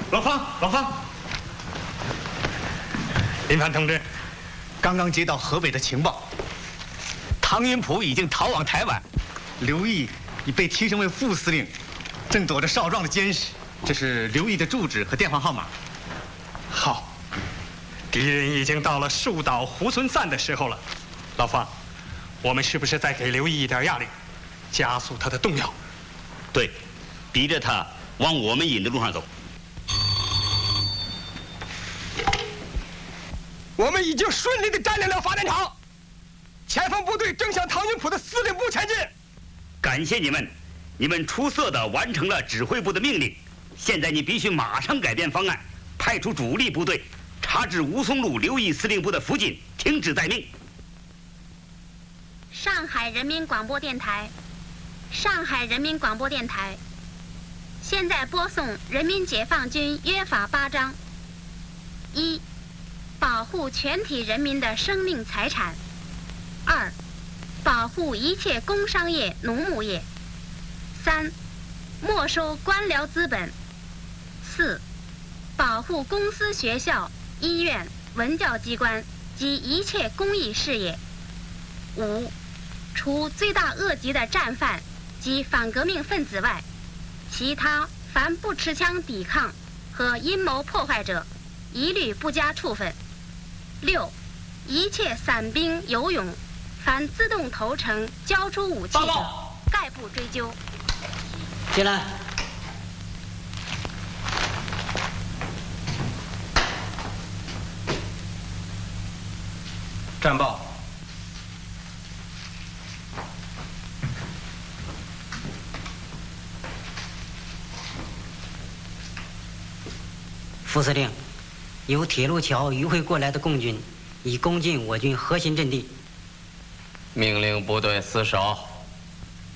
老方，林凡同志，刚刚接到河北的情报，唐云甫已经逃往台湾，刘毅已被提升为副司令，正躲着少壮的监视。这是刘毅的住址和电话号码。 好，敌人已经到了树倒猢狲散的时候了。老方，我们是不是再给刘毅一点压力，加速他的动摇？ 对，逼着他往我们引的路上走。 我们已经顺利地占领了发电厂，前锋部队正向唐云甫的司令部前进。 感谢你们，你们出色地完成了指挥部的命令。现在你必须马上改变方案，派出主力部队查至吴淞路刘毅司令部的附近，停止待命。 上海人民广播电台，上海人民广播电台，现在播送人民解放军约法8章：一、保护全体人民的生命财产；二、保护一切工商业、农牧业；三、没收官僚资本；四、保护公司、学校、医院、文教机关及一切公益事业；五、除罪大恶极的战犯及反革命分子外，其他凡不持枪抵抗和阴谋破坏者，一律不加处分。六、一切散兵游勇，凡自动投诚交出武器者，概不追究。 进来。 战报。 副司令，由铁路桥迂回过来的共军已攻进我军核心阵地。 命令部队死守。